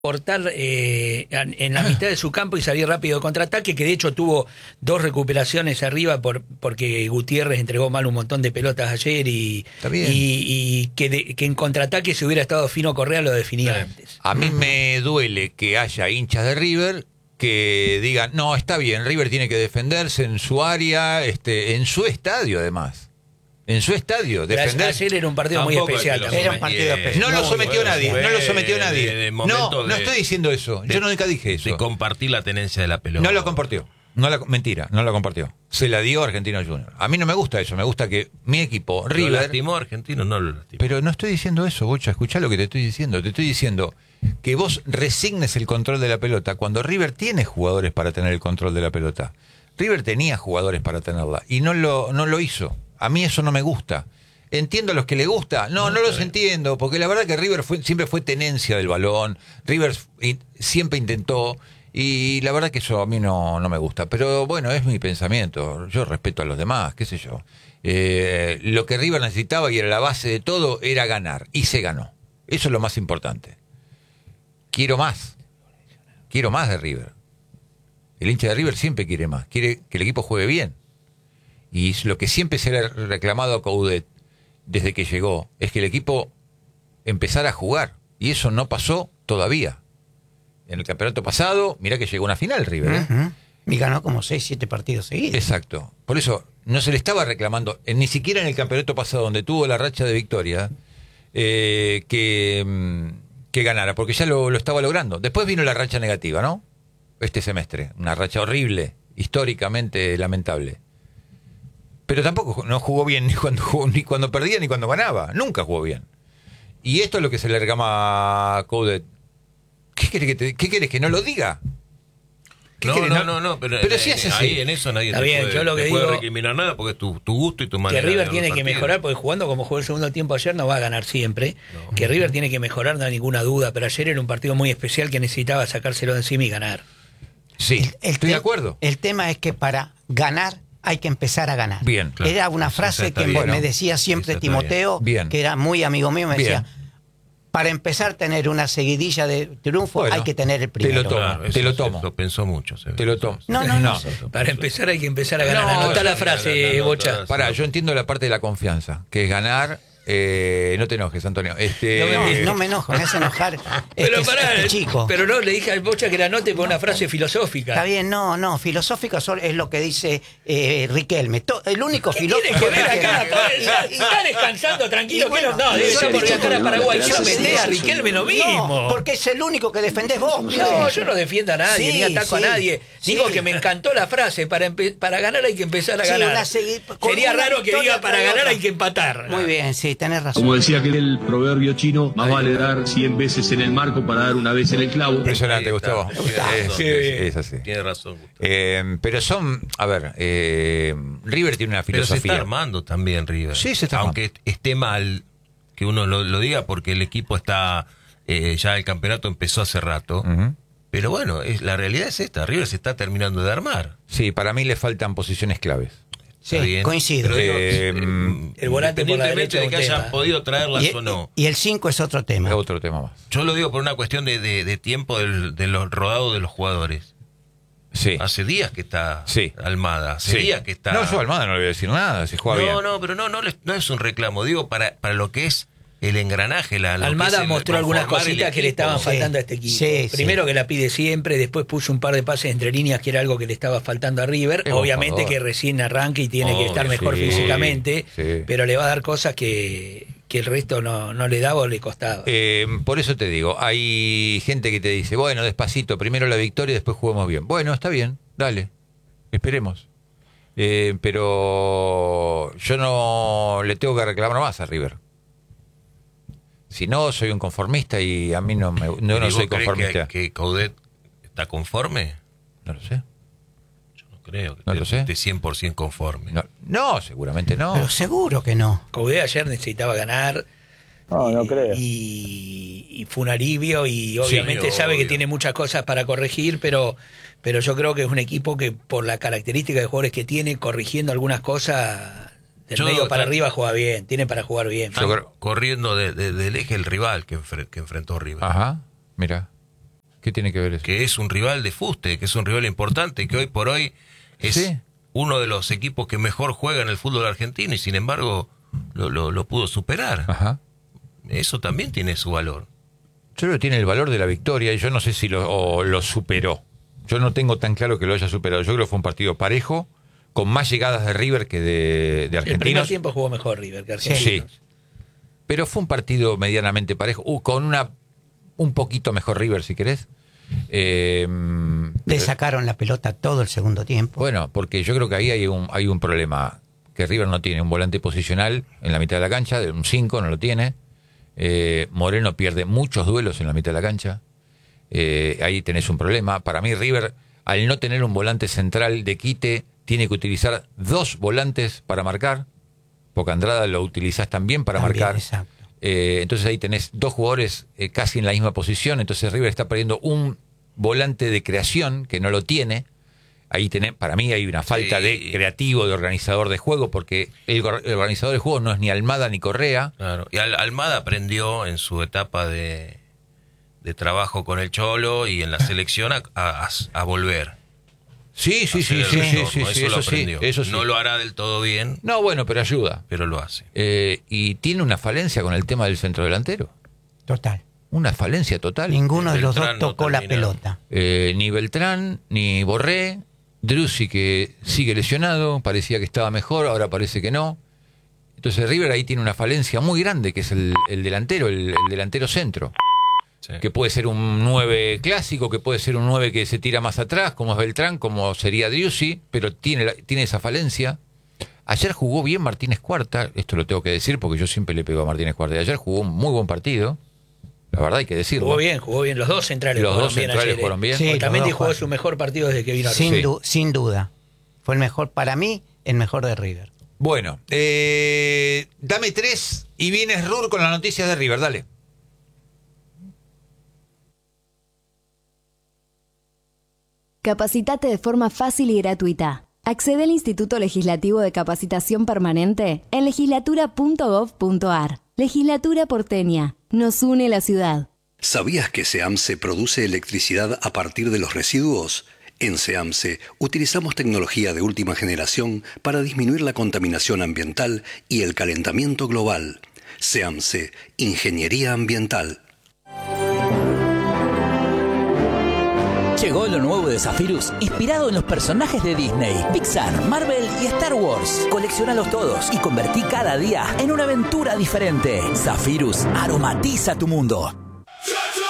cortar en la mitad de su campo y salir rápido de contraataque, que de hecho tuvo 2 recuperaciones arriba porque Gutiérrez entregó mal un montón de pelotas ayer y que en contraataque si hubiera estado Fino Correa lo definía antes. A mí me duele que haya hinchas de River que digan, no, está bien, River tiene que defenderse en su área, en su estadio además. En su estadio, defender. Ayer era un partido muy especial. Era un partido especial. No lo sometió nadie, no lo sometió nadie. No estoy diciendo eso, yo nunca dije eso. De compartir la tenencia de la pelota. No lo compartió. Mentira, no lo compartió. Se la dio a Argentino Junior. A mí no me gusta eso, me gusta que mi equipo, River... ¿Lo lastimó Argentino? No lo lastimó. Pero no estoy diciendo eso, Bocha, escuchá lo que te estoy diciendo. Te estoy diciendo que vos resignes el control de la pelota cuando River tiene jugadores para tener el control de la pelota. River tenía jugadores para tenerla y no lo hizo. A mí eso no me gusta. Entiendo a los que le gusta. No los entiendo, porque la verdad que River siempre fue tenencia del balón. River siempre intentó, y la verdad que eso a mí no me gusta. Pero bueno, es mi pensamiento. Yo respeto a los demás, qué sé yo. Lo que River necesitaba, y era la base de todo, era ganar. Y se ganó. Eso es lo más importante. Quiero más de River. El hincha de River siempre quiere más. Quiere que el equipo juegue bien. Y lo que siempre se le ha reclamado a Coudet desde que llegó es que el equipo empezara a jugar. Y eso no pasó todavía. En el campeonato pasado, mirá que llegó a una final River. Y ganó como 6-7 partidos seguidos. Exacto. Por eso no se le estaba reclamando, ni siquiera en el campeonato pasado, donde tuvo la racha de victoria, que ganara, porque ya lo estaba logrando. Después vino la racha negativa, ¿no? Este semestre. Una racha horrible, históricamente lamentable. Pero tampoco no jugó bien ni cuando perdía ni cuando ganaba. Nunca jugó bien. Y esto es lo que se le reclama a Coudet. ¿Qué querés que no lo diga? No, pero si hace ahí en eso nadie te puede recriminar nada, porque es tu gusto y tu manera. Que River tiene que mejorar, porque jugando como jugó el segundo tiempo ayer no va a ganar siempre. Que River tiene que mejorar, no hay ninguna duda. Pero ayer era un partido muy especial que necesitaba sacárselo de encima y ganar. Sí, estoy de acuerdo. El tema es que para ganar hay que empezar a ganar. Bien, claro. Era una frase que me decía siempre Timoteo, que era muy amigo mío, me decía, para empezar a tener una seguidilla de triunfo hay que tener el primero. Te lo tomo. Lo pensó mucho. Te lo tomo. No. Para empezar hay que empezar a ganar. Anotá la frase, Bocha. Pará, yo entiendo la parte de la confianza, que es ganar. No te enojes, Antonio. No me enojo, me hace enojar este chico. Pero no, le dije al Bocha que la anote con una frase filosófica. Está bien, no, filosófica es lo que dice Riquelme. El único filósofo. Tiene que ver acá, está descansando tranquilo. Bueno, por viajar a Paraguay. Yo meté a Riquelme lo mismo. No, porque es el único que defendés vos. No, yo no defiendo a nadie, ni ataco a nadie. Digo que me encantó la frase, para ganar hay que empezar a ganar. Sería raro que diga para ganar hay que empatar. Muy bien, sí, tenés razón. Como decía aquel proverbio chino, más vale dar 100 veces en el marco para dar una vez en el clavo. Impresionante, Gustavo. Es así. Tiene razón, Gustavo. Pero River tiene una filosofía. Pero se está armando también River. Sí, se está armando. Aunque esté mal que uno lo diga, porque el equipo está, ya el campeonato empezó hace rato. Pero bueno, la realidad es esta. River se está terminando de armar. Sí, para mí le faltan posiciones claves. Sí, coincido. El volante por la derecha de que hayan podido traerlas o no. Y el 5 es otro tema. Es otro tema más. Yo lo digo por una cuestión de tiempo de los rodados de los jugadores. Sí. Hace días que está Almada. Hace días que está. No, yo a Almada no le voy a decir nada, si juega bien. Pero no es un reclamo. Digo, para lo que es el engranaje. Almada mostró algunas cositas que le estaban faltando a este equipo. Primero que la pide siempre, después puso un par de pases entre líneas que era algo que le estaba faltando a River. Obviamente que recién arranca y tiene que estar mejor físicamente, pero le va a dar cosas que el resto no le daba o le costaba. Por eso te digo, hay gente que te dice, bueno, despacito, primero la victoria y después jugamos bien. Bueno, está bien, dale, esperemos. Pero yo no le tengo que reclamar más a River. Si no, soy un conformista y a mí no soy conformista. ¿Que Coudet está conforme? No lo sé. Yo no creo que esté 100% conforme. No, seguramente no. Pero seguro que no. Coudet ayer necesitaba ganar. No creo. Y fue un alivio y obviamente sabe que tiene muchas cosas para corregir, pero yo creo que es un equipo que por la característica de jugadores que tiene, corrigiendo algunas cosas... Del medio para arriba juega bien, tiene para jugar bien. Corriendo del eje el rival que enfrentó River. Ajá, mira. ¿Qué tiene que ver eso? Que es un rival de fuste, que es un rival importante, que hoy por hoy es uno de los equipos que mejor juega en el fútbol argentino y sin embargo lo pudo superar. Ajá. Eso también tiene su valor. Yo creo que tiene el valor de la victoria y yo no sé si lo superó. Yo no tengo tan claro que lo haya superado. Yo creo que fue un partido parejo, con más llegadas de River que de Argentinos. El primer tiempo jugó mejor River que Argentinos. Sí. Pero fue un partido medianamente parejo, con un poquito mejor River, si querés. Le sacaron la pelota todo el segundo tiempo. Bueno, porque yo creo que ahí hay un problema, que River no tiene un volante posicional en la mitad de la cancha, de un 5 no lo tiene. Moreno pierde muchos duelos en la mitad de la cancha. Ahí tenés un problema. Para mí River, al no tener un volante central de quite, tiene que utilizar 2 volantes para marcar, porque Andrada lo utilizás también para marcar. Exacto. Entonces ahí tenés 2 jugadores casi en la misma posición. Entonces River está perdiendo un volante de creación que no lo tiene. Ahí para mí hay una falta de creativo, de organizador de juego, porque el organizador de juego no es ni Almada ni Correa. Claro. Y Almada aprendió en su etapa de trabajo con el Cholo y en la selección a volver. Sí, eso sí. No lo hará del todo bien. No, bueno, pero ayuda. Pero lo hace. Y tiene una falencia con el tema del centro delantero. Total. Una falencia total. Ninguno de los dos tocó la pelota. Ni Beltrán, ni Borré. Driussi, que sigue lesionado, parecía que estaba mejor, ahora parece que no. Entonces River ahí tiene una falencia muy grande, que es el delantero, el delantero centro. Sí. Que puede ser un 9 clásico, que puede ser un 9 que se tira más atrás, como es Beltrán, como sería Driussi, pero tiene esa falencia. Ayer jugó bien Martínez Cuarta, esto lo tengo que decir porque yo siempre le pego a Martínez Cuarta, y ayer jugó un muy buen partido, la verdad hay que decirlo. Jugó bien, los dos centrales fueron bien. Sí, Otamendi jugó su mejor partido desde que vino a River. Sin duda, fue el mejor, para mí, el mejor de River. Bueno, dame 3 y vienes Rur con las noticias de River, dale. Capacitate de forma fácil y gratuita. Accede al Instituto Legislativo de Capacitación Permanente en legislatura.gov.ar. Legislatura porteña. Nos une la ciudad. ¿Sabías que SEAMSE produce electricidad a partir de los residuos? En SEAMSE utilizamos tecnología de última generación para disminuir la contaminación ambiental y el calentamiento global. SEAMSE, Ingeniería Ambiental. Llegó lo nuevo de Zephyrus, inspirado en los personajes de Disney, Pixar, Marvel y Star Wars. Colecciónalos todos y convertí cada día en una aventura diferente. Zephyrus aromatiza tu mundo.